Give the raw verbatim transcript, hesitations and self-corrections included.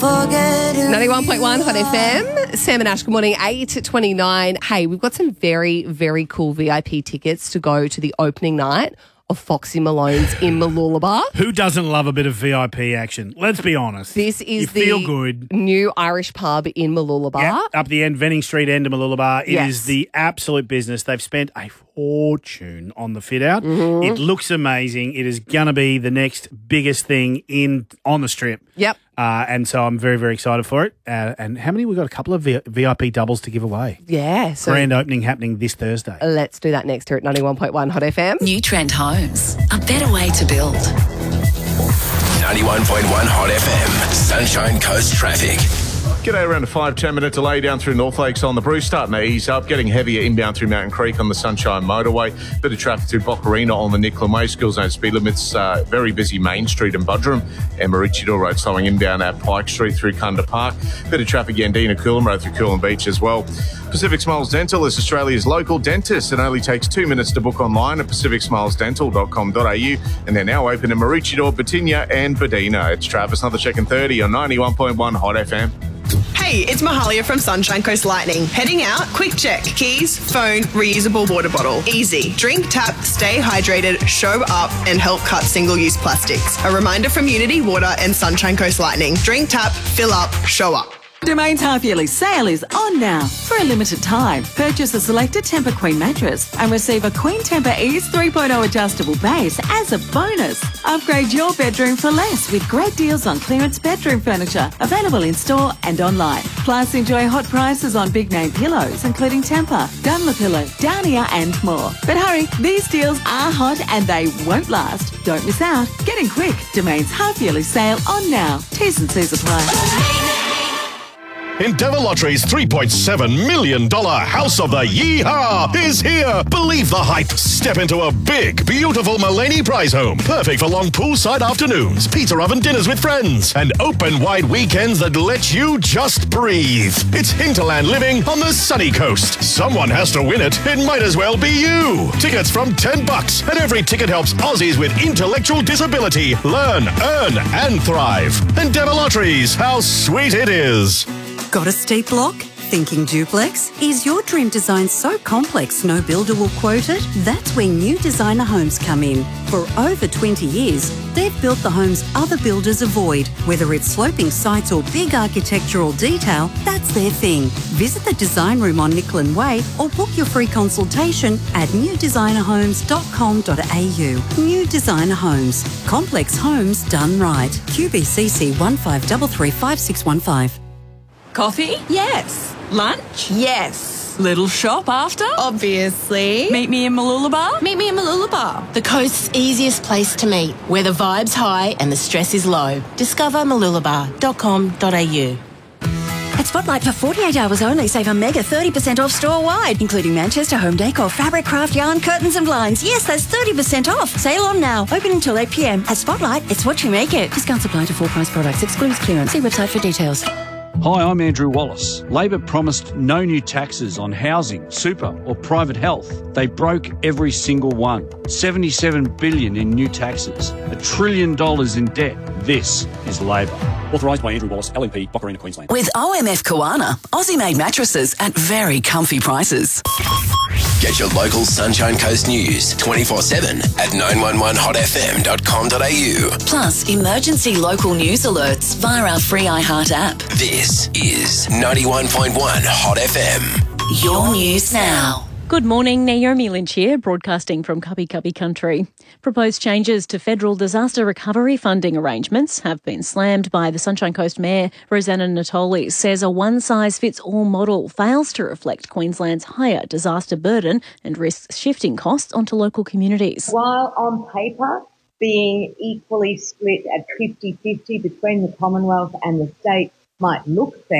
ninety-one point one Hot F M. Sam and Ash, good morning. eight twenty-nine. Hey, we've got some very, very cool V I P tickets to go to the opening night of Foxy Malone's in Mooloolaba. Who doesn't love a bit of V I P action? Let's be honest. This is you the feel good. new Irish pub in Mooloolaba. Yep, up the end, Venning Street end of Mooloolaba. It Yes. is the absolute business. They've spent a fortune on the fit out. Mm-hmm. It looks amazing. It is going to be the next biggest thing in on the strip. Yep. Uh, and so I'm very, very excited for it. Uh, and how many? We've got a couple of v- VIP doubles to give away. Yeah. So Grand opening happening this Thursday. let's do that next here at ninety-one point one Hot F M. New Trend Homes, a better way to build. ninety-one point one Hot F M, Sunshine Coast traffic. G'day, around a five, ten minute delay down through North Lakes on the Bruce, starting to ease up, getting heavier inbound through Mountain Creek on the Sunshine Motorway. Bit of traffic through Boccarina on the Nicklan Way, school zone speed limits, uh, very busy Main Street and Budrum, and Maroochydore Road slowing inbound at Pike Street through Kunda Park. Bit of traffic Yandina Coolum Road through Coolum Beach as well. Pacific Smiles Dental is Australia's local dentist. It only takes two minutes to book online at pacific smiles dental dot com dot a u, and they're now open in Maroochydore, Batinia and Badina. It's Travis, another check and thirty on ninety-one point one Hot F M. Hey, it's Mahalia from Sunshine Coast Lightning. Heading out? Quick check. Keys, phone, reusable water bottle. Easy. Drink, tap, stay hydrated, show up, and help cut single-use plastics. A reminder from Unity Water and Sunshine Coast Lightning. Drink, tap, fill up, show up. Domain's half-yearly sale is on now. For a limited time, purchase a selected Tempur Queen mattress and receive a Queen Tempur Ease three point oh adjustable base as a bonus. Upgrade your bedroom for less with great deals on clearance bedroom furniture, available in-store and online. Plus, enjoy hot prices on big-name pillows, including Tempur, Dunlopillow, Downier and more. But hurry, these deals are hot and they won't last. Don't miss out. Get in quick. Domain's half-yearly sale on now. T's and C's apply. Endeavour Lottery's three point seven million dollars House of the Yeehaw is here. Believe the hype. Step into a big, beautiful Mullany prize home. Perfect for long poolside afternoons, pizza oven dinners with friends, and open wide weekends that let you just breathe. It's hinterland living on the sunny coast. Someone has to win it. It might as well be you. Tickets from ten bucks, and every ticket helps Aussies with intellectual disability learn, earn, and thrive. Endeavour Lotteries. How sweet it is. Got a steep block? Thinking duplex? Is your dream design so complex no builder will quote it? That's where New Designer Homes come in. For over twenty years, they've built the homes other builders avoid. Whether it's sloping sites or big architectural detail, that's their thing. Visit the design room on Nicklan Way or book your free consultation at new designer homes dot com dot a u. New Designer Homes. Complex homes done right. Q B C C one five three three five six one five. Coffee? Yes. Lunch? Yes. Little shop after? Obviously. Meet me in Mooloolaba? Meet me in Mooloolaba, the coast's easiest place to meet, where the vibe's high and the stress is low. Discover mooloolaba dot com dot a u. At Spotlight, for forty-eight hours only, save a mega thirty percent off store-wide, including Manchester home decor, fabric, craft, yarn, curtains and blinds. Yes, that's thirty percent off. Sale on now. Open until eight p m. At Spotlight, it's what you make it. Discounts apply to full-price products. Excludes clearance. See website for details. Hi, I'm Andrew Wallace. Labor promised no new taxes on housing, super or private health. They broke every single one. seventy-seven billion dollars in new taxes. A trillion dollars in debt. This is Labor. Authorised by Andrew Wallace, L M P, Boccarina, Queensland. With O M F Koana, Aussie-made mattresses at very comfy prices. Get your local Sunshine Coast news twenty-four seven at nine one one hot f m dot com dot a u. Plus, emergency local news alerts via our free iHeart app. This is ninety-one point one Hot F M. Your news now. Good morning, Naomi Lynch here, broadcasting from Cubby Cubby Country. Proposed changes to federal disaster recovery funding arrangements have been slammed by the Sunshine Coast Mayor, Rosanna Natoli, says a one-size-fits-all model fails to reflect Queensland's higher disaster burden and risks shifting costs onto local communities. While on paper being equally split at fifty-fifty between the Commonwealth and the state might look fair,